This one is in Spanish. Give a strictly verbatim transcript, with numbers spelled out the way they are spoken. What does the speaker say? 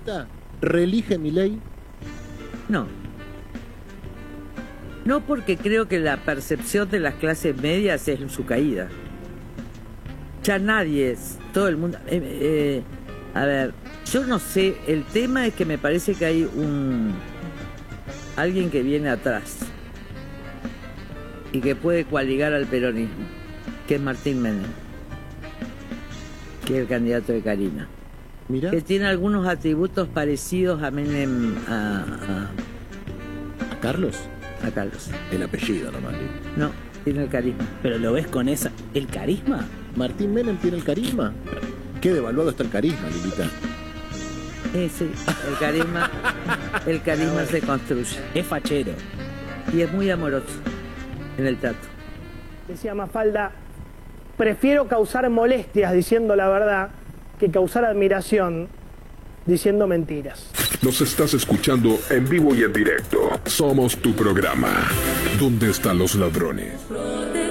Lilita, reelige Milei? No. No, porque creo que la percepción de las clases medias es su caída. Ya nadie es, todo el mundo... Eh, eh, a ver, yo no sé, el tema es que me parece que hay un... alguien que viene atrás y que puede coaligar al peronismo, que es Martín Menem, que es el candidato de Karina. Mirá. Que tiene algunos atributos parecidos a Menem, a, ¿A Carlos? a, a Carlos. El apellido nomás. No, tiene el carisma. Pero lo ves con esa... ¿El carisma? ¿Martín Menem tiene el carisma? Qué devaluado está el carisma, Lilita. Eh, sí, el carisma, el carisma se construye. Es fachero. Y es muy amoroso en el trato. Decía Mafalda, prefiero causar molestias diciendo la verdad que causar admiración diciendo mentiras. Nos estás escuchando en vivo y en directo. Somos tu programa. ¿Dónde están los ladrones?